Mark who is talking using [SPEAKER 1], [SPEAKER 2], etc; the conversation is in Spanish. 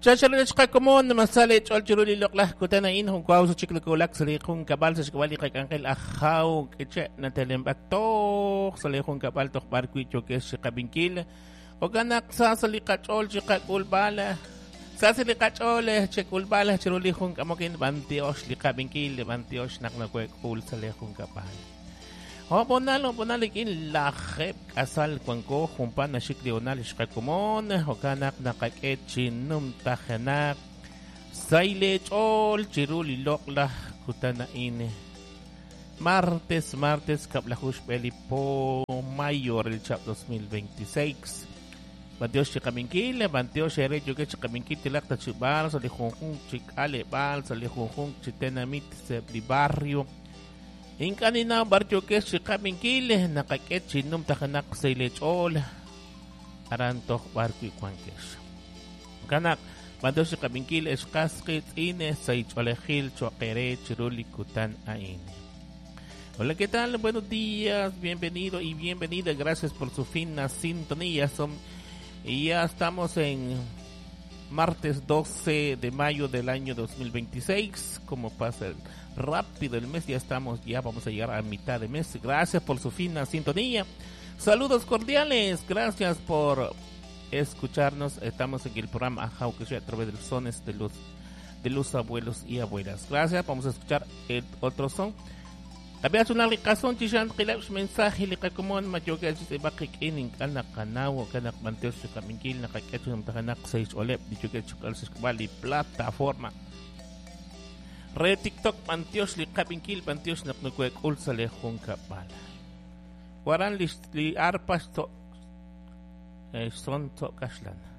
[SPEAKER 1] Chachalech kakomon masale chol chiruli loklah kutana in hong kwao sa chiklukulak sa likong kabal sa sikwali kay angkel ahaw keche na telembaktok sa likong kabal tok barkwi chokes si kabingkil o ganak sa salikachol chikakulbala sa salikachol chikulbala chiruli hong kamokin 28 likabingkil 28 nak nakwekul sa likong kabal. O ponalo kin lakep asal kwangko kumpan na shikleonal shikakumon o kanak nakakit chinum tahanak saile chol chiruli loklah kutana ine martes kaplahush peli po mayo el chap 2026 Bantios chikamingkil bantios ere yuke chikamingkil tilak tachibal sa lihungkung chikale bal sa lihungkung chitenamit sa barrio in kanina baryo kes si kamingkil nakakit sinum takanak sa ilechol arantok baryo kwankes kanak bandos si kamingkil eskaskit ine sa icholehil chokere chiruli kutan aine. Hola, ¿qué tal? Buenos días, bienvenido y bienvenida, gracias por su fina sintonía. Ya estamos en martes 12 de mayo del año 2026, como pasa rápido el mes, vamos a llegar a mitad de mes. Gracias por su fina sintonía. Saludos cordiales, gracias por escucharnos. Estamos en el programa Ajauque a través de los sones de los abuelos y abuelas. Gracias, vamos a escuchar el otro son. Había una razón chishan kilap mensaje li kakumon majoga si bakik ining anak kanawo kanak manteos sa kamingkil nakaketso ng tahanak sa isolep di juga chukal sa bali plataforma re TikTok pantios li kamingkil pantios naknukwek ul sa lehong kapal waran li arpas to son to kaslan